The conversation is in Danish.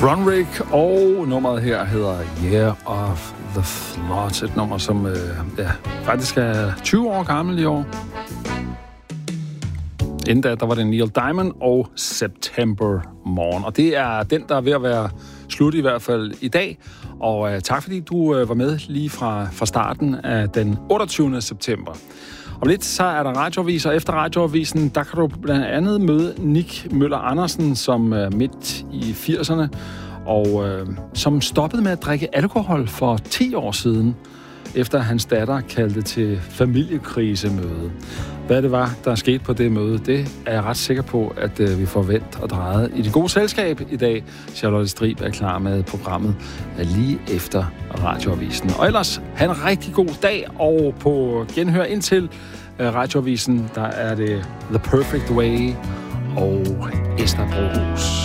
Runrig, og nummeret her hedder Year of the Flood. Et nummer, som faktisk er 20 år gammel i år. Inden da, der var det Neil Diamond og September Morn. Og det er den, der er ved at være slut i hvert fald i dag. Og tak fordi du var med lige fra starten af den 28. september. Om lidt, så er der radioavis, og efter radioavisen, der kan du blandt andet møde Nick Møller Andersen, som midt i 80'erne, og som stoppede med at drikke alkohol for 10 år siden, efter hans datter kaldte til familiekrisemøde. Hvad det var, der skete på det møde, det er jeg ret sikker på, at vi får vendt og drejet i det gode selskab i dag. Charlotte Strib er klar med programmet lige efter radioavisen. Og ellers, have en rigtig god dag, og på genhør indtil radioavisen, der er det The Perfect Way og Esther Brohus.